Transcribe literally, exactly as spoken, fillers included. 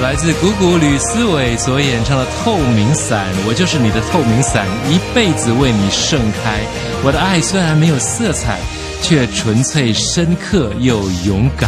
来自谷谷吕思伟所演唱的《透明伞》，我就是你的透明伞，一辈子为你盛开。我的爱虽然没有色彩，却纯粹深刻又勇敢。